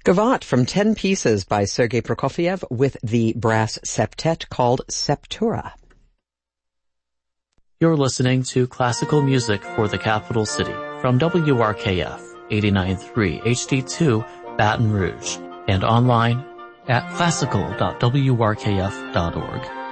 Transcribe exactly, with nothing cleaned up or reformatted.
Gavotte from Ten Pieces by Sergei Prokofiev with the brass septet called Septura. You're listening to classical music for the capital city from W R K F eighty-nine point three H D two Baton Rouge and online at classical dot w r k f dot org.